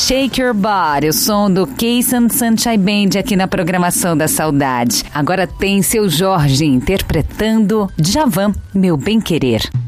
Shake Your Body, o som do Kaysen Sunshine Band aqui na programação da Saudade. Agora tem Seu Jorge interpretando Djavan, Meu Bem Querer.